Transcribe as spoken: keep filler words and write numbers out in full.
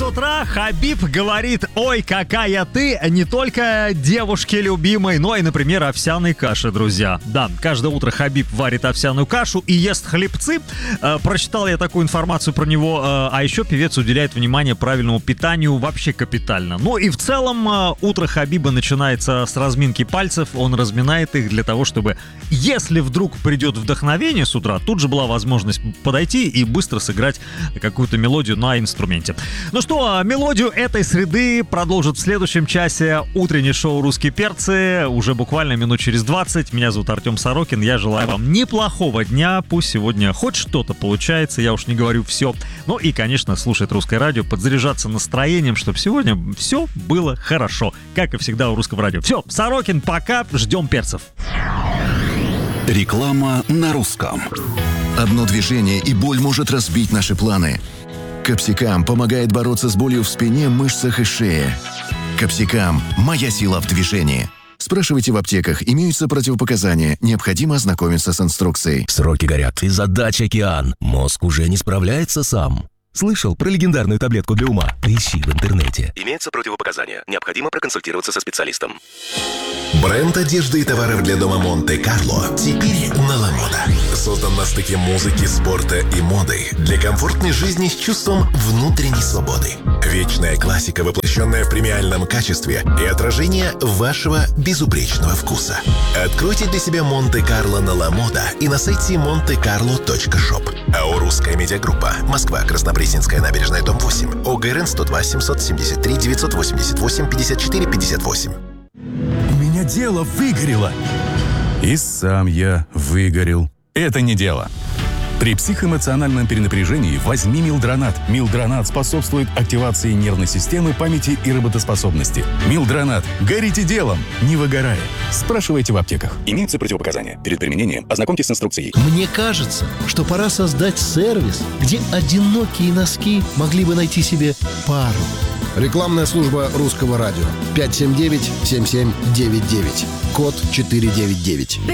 С утра Хабиб говорит: ой, какая ты, не только девушке любимой, но и, например, овсяной каши, друзья. Да, каждое утро Хабиб варит овсяную кашу и ест хлебцы. Э, прочитал я такую информацию про него. Э, а еще певец уделяет внимание правильному питанию вообще капитально. Ну и в целом э, утро Хабиба начинается с разминки пальцев. Он разминает их для того, чтобы, если вдруг придет вдохновение с утра, тут же была возможность подойти и быстро сыграть какую-то мелодию на инструменте. Ну что, мелодию этой среды продолжит в следующем часе утреннее шоу «Русские перцы». Уже буквально минут через двадцать. Меня зовут Артем Сорокин. Я желаю вам неплохого дня. Пусть сегодня хоть что-то получается. Я уж не говорю все. Ну и, конечно, слушать русское радио, подзаряжаться настроением, чтобы сегодня все было хорошо. Как и всегда у русского радио. Все, Сорокин, пока. Ждем перцев. Реклама на русском. Одно движение, и боль может разбить наши планы. Капсикам помогает бороться с болью в спине, мышцах и шее. Капсикам – моя сила в движении. Спрашивайте в аптеках, имеются противопоказания, необходимо ознакомиться с инструкцией. Сроки горят, и задач океан. Мозг уже не справляется сам. Слышал про легендарную таблетку для ума? Поищи в интернете. Имеются противопоказания. Необходимо проконсультироваться со специалистом. Бренд одежды и товаров для дома Монте-Карло теперь на Ламода. Создан на стыке музыки, спорта и моды для комфортной жизни с чувством внутренней свободы. Вечная классика, воплощенная в премиальном качестве и отражение вашего безупречного вкуса. Откройте для себя Монте-Карло на Ламода и на сайте монте карло точка шоп. АО «Русская медиагруппа», Москва, Краснопресненская набережная, дом восемь, ОГРН сто два семьсот семьдесят три девятьсот восемьдесят восемь пятьдесят четыре пятьдесят восемь. У меня дело выгорело. И сам я выгорел. Это не дело. При психоэмоциональном перенапряжении возьми Милдронат. Милдронат способствует активации нервной системы, памяти и работоспособности. Милдронат. Горите делом, не выгорая. Спрашивайте в аптеках. Имеются противопоказания. Перед применением ознакомьтесь с инструкцией. Мне кажется, что пора создать сервис, где одинокие носки могли бы найти себе пару. Рекламная служба Русского радио. пять семь девять семь семь девять девять. Код четыре девять девять.